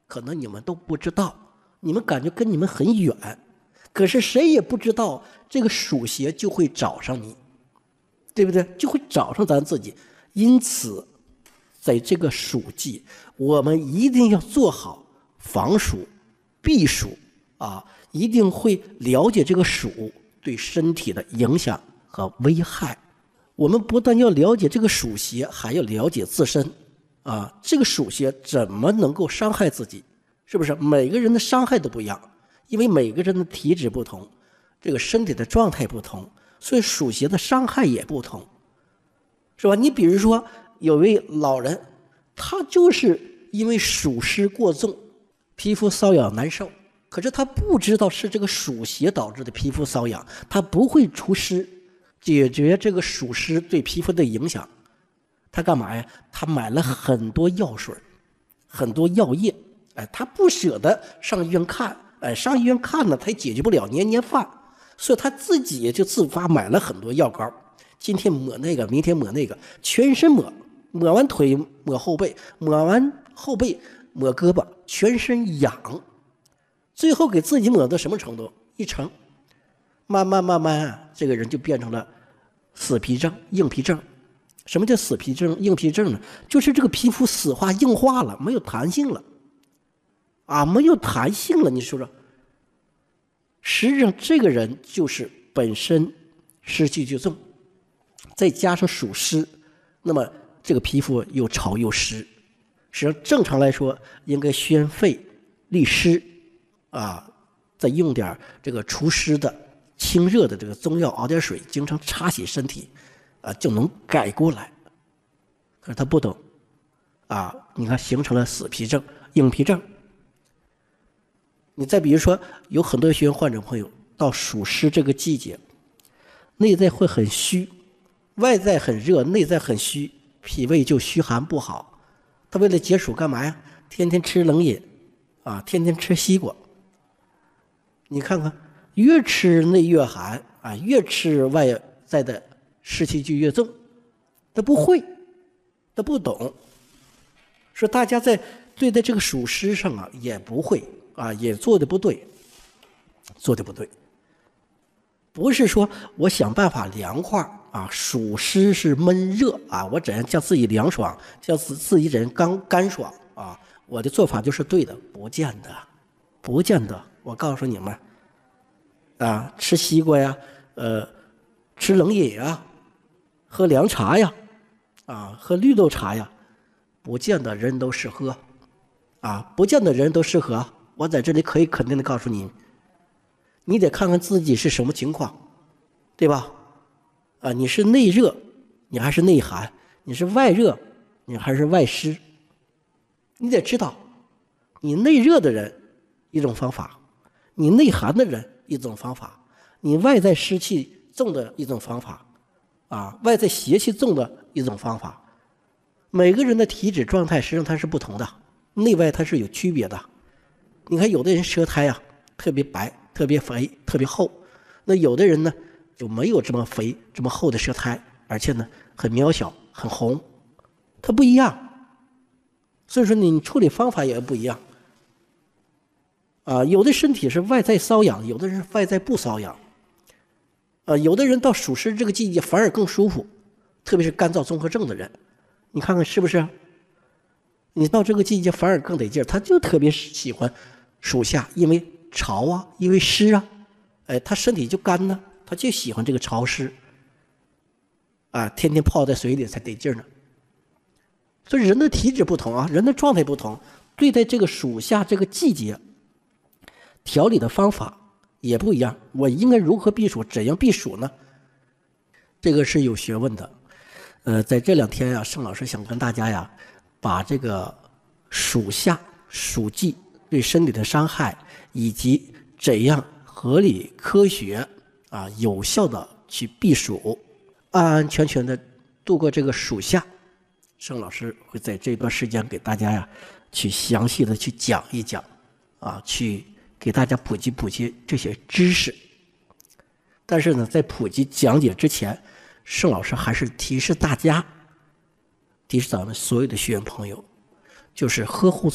可能你们都不知道，你们感觉跟你们很远，可是谁也不知道这个属邪就会找上你，对不对？就会找上咱自己。因此在这个暑季，我们一定要做好防暑避暑啊，一定会了解这个暑对身体的影响和危害。我们不但要了解这个暑邪，还要了解自身啊，这个暑邪怎么能够伤害自己？是不是每个人的伤害都不一样？因为每个人的体质不同，这个身体的状态不同，所以暑邪的伤害也不同，是吧？你比如说有位老人，他就是因为暑湿过重，皮肤瘙痒难受，可是他不知道是这个暑邪导致的皮肤瘙痒，他不会除湿解决这个暑湿对皮肤的影响，他干嘛呀？他买了很多药水，很多药液，他不舍得上医院看，上医院看呢，他也解决不了，年年犯，所以他自己就自发买了很多药膏，今天抹那个，明天抹那个，全身抹，抹完腿抹后背，抹完后背抹胳膊，全身痒，最后给自己抹到什么程度？一成，慢慢，这个人就变成了死皮症、硬皮症。什么叫死皮症、硬皮症呢？就是这个皮肤死化、硬化了，没有弹性了，没有弹性了。你说说，实际上这个人就是本身湿气就重，再加上暑湿，那么这个皮肤又潮又湿。实际上正常来说，应该宣肺利湿再用点这个除湿的清热的这个中药，熬点水，经常擦洗身体就能改过来。可是他不懂你看形成了死皮症、硬皮症。你再比如说，有很多学员患者朋友到暑湿这个季节，内在会很虚，外在很热，内在很虚，脾胃就虚寒不好。他为了解暑干嘛呀？天天吃冷饮天天吃西瓜。你看看，越吃内越寒越吃外在的湿气就越重。他不会，他不懂，说大家在对待这个暑湿上也不会也做的不对，不是说我想办法凉快暑湿是闷热我怎样叫自己凉爽，叫自己人干爽我的做法就是对的，不见得。我告诉你们吃西瓜呀，吃冷饮喝凉茶呀，喝绿豆茶呀，不见得人都适合不见得人都适合。我在这里可以肯定的告诉你，你得看看自己是什么情况，对吧？你是内热，你还是内寒？你是外热，你还是外湿？你得知道，你内热的人一种方法，你内寒的人一种方法，你外在湿气重的一种方法外在邪气重的一种方法。每个人的体质状态实际上它是不同的，内外它是有区别的。你看有的人舌苔特别白、特别肥、特别厚，那有的人呢就没有这么肥、这么厚的舌苔，而且呢很渺小、很红，它不一样。所以说你处理方法也不一样有的身体是外在瘙痒，有的人是外在不瘙痒有的人到暑湿这个季节反而更舒服，特别是干燥综合症的人，你看看是不是？你到这个季节反而更得劲儿，他就特别喜欢暑夏，因为潮因为湿他身体就干呢，他就喜欢这个潮湿天天泡在水里才得劲儿呢。所以人的体质不同人的状态不同，对待这个暑夏这个季节调理的方法也不一样。我应该如何避暑，怎样避暑呢？这个是有学问的。在这2天盛老师想跟大家把这个暑夏暑季对身体的伤害，以及怎样合理科学有效的去避暑，安安全全的度过这个暑夏，盛老师会在这段时间给大家去详细的去讲一讲去给大家普及这些知识。但是呢，在普及讲解之前，盛老师还是提示咱们所有的学员朋友，就是呵护